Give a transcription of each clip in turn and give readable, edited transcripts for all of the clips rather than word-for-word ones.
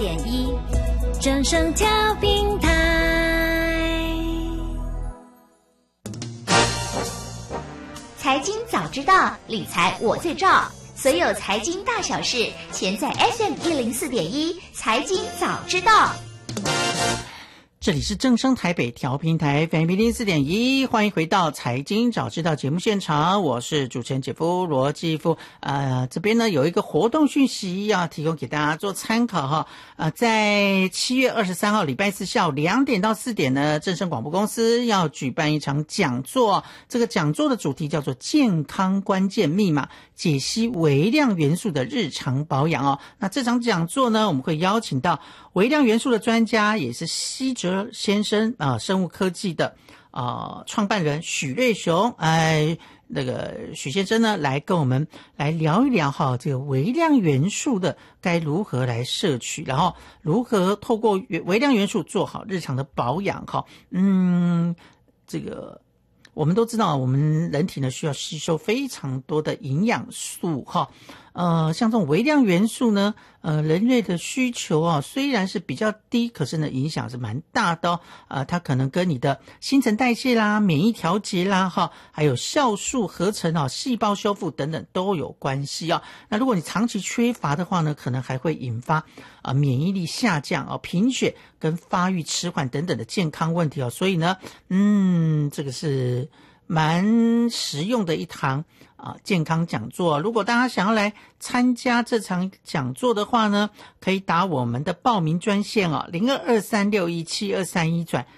104.1正声调频台。 财经早知道，理财我最照。所有财经大小事，全在 FM104.1财经早知道。 这里是正声台北调频台 FM104.1，欢迎回到财经早知道节目现场，我是主持人姐夫罗继夫。这边呢有一个活动讯息要提供给大家做参考哈。在7月23号礼拜四下午2点到4点呢，正声广播公司要举办一场讲座，这个讲座的主题叫做健康关键密码，解析微量元素的日常保养哦。那这场讲座呢，我们会邀请到微量元素的专家，也是西哲先生生物科技的创办人许瑞雄，那个许先生呢，来跟我们来聊一聊哈，这个微量元素的该如何来摄取，然后如何透过微量元素做好日常的保养哈。这个我们都知道，我们人体呢需要吸收非常多的营养素哈。像这种微量元素呢，人类的需求虽然是比较低，可是呢影响是蛮大的它可能跟你的新陈代谢啦、免疫调节啦还有酵素合成细胞修复等等都有关系那如果你长期缺乏的话呢，可能还会引发免疫力下降贫血跟发育迟缓等等的健康问题所以呢这个是蛮实用的一堂健康讲座。如果大家想要来参加这场讲座的话呢，可以打我们的报名专线0223617231转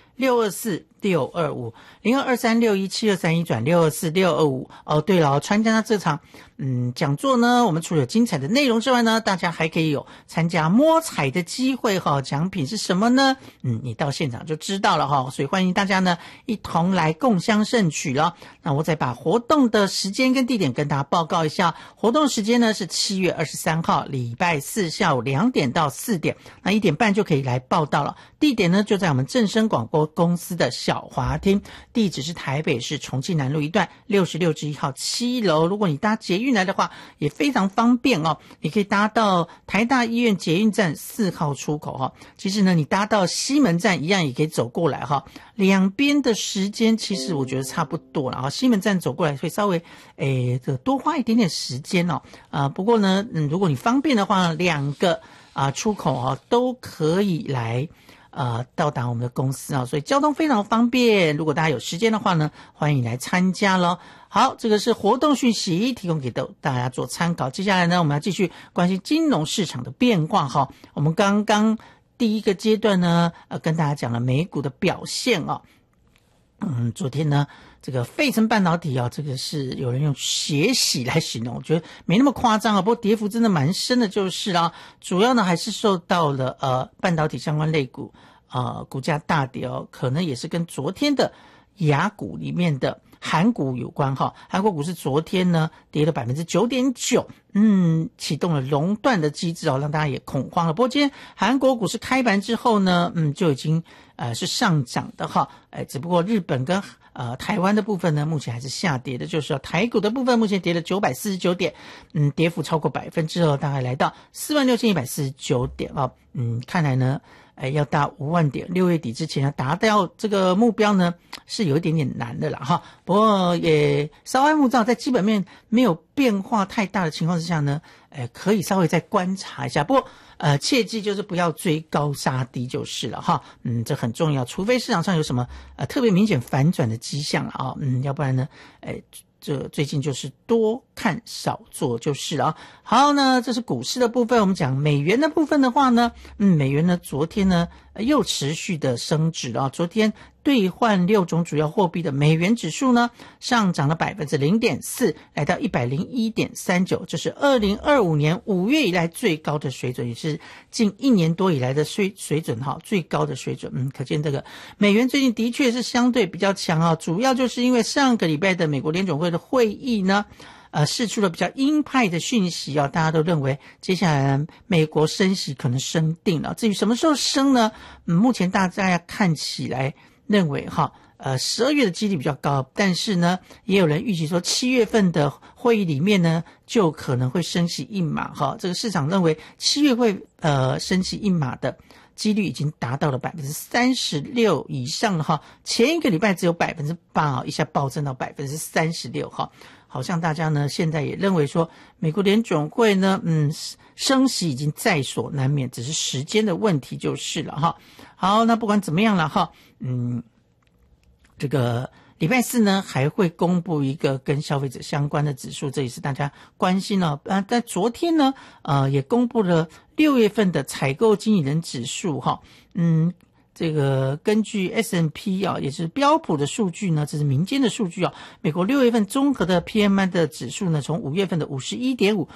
624625 0223617231转624625对了，参加这场讲座呢，我们除了有精彩的内容之外呢，大家还可以有参加摸彩的机会奖品是什么呢？你到现场就知道了所以欢迎大家呢一同来共襄盛举了。那我再把活动的时间跟地点跟大家报告一下。活动时间呢是7月23号礼拜四下午2点到4点，那1点半就可以来报到了。地点呢就在我们正声广播公司的小华厅，地址是台北市重庆南路1段66-1号7楼。如果你搭捷运来的话也非常方便你可以搭到台大医院捷运站4号出口其实呢你搭到西门站一样也可以走过来两边的时间其实我觉得差不多了西门站走过来会稍微多花一点点时间不过呢如果你方便的话2个出口都可以来到达我们的公司所以交通非常方便。如果大家有时间的话呢，欢迎来参加咯。好，这个是活动讯息，提供给大家做参考。接下来呢，我们要继续关心金融市场的变化我们刚刚第一个阶段呢，跟大家讲了美股的表现昨天呢，这个费城半导体这个是有人用血洗来形容，我觉得没那么夸张不过跌幅真的蛮深的就是主要呢还是受到了半导体相关类股股价大跌可能也是跟昨天的亚股里面的韩股有关韩国股市昨天呢跌了 9.9%， 启动了熔断的机制让大家也恐慌了。不过今天韩国股市开盘之后呢就已经是上涨的只不过日本跟台湾的部分呢目前还是下跌的，就是台股的部分目前跌了949点跌幅超过2%大概来到46,149点看来呢要达5万点，6月底之前要达到这个目标呢是有一点点难的啦不过也稍安勿躁，在基本面没有变化太大的情况之下呢可以稍微再观察一下。不过切记就是不要追高杀低就是了这很重要，除非市场上有什么特别明显反转的迹象了要不然呢这最近就是多看少做就是了好，那这是股市的部分。我们讲美元的部分的话呢美元呢昨天呢又持续的升值昨天兑换6种主要货币的美元指数呢上涨了 0.4%， 来到 101.39， 这是2025年5月以来最高的水准，也是近1年多以来的水准最高的水准可见这个美元最近的确是相对比较强主要就是因为上个礼拜的美国联准会的会议呢释出了比较鹰派的讯息大家都认为接下来美国升息可能升定了。至于什么时候升呢目前大家看起来认为 12月的几率比较高，但是呢，也有人预期说7月份的会议里面呢，就可能会升息1码哈。这个市场认为7月会升息1码的几率已经达到了36%以上了哈。前一个礼拜只有8%啊，一下暴增到36%哈。好像大家呢现在也认为说，美国联准会呢，升息已经在所难免，只是时间的问题就是了哈。好，那不管怎么样了哈，这个礼拜4呢还会公布一个跟消费者相关的指数，这也是大家关心哦。在昨天呢，也公布了6月份的采购经理人指数哈，这个根据 S&P 啊，也是标普的数据呢，这是民间的数据啊。美国6月份综合的 PMI 的指数呢，从5月份的 51.5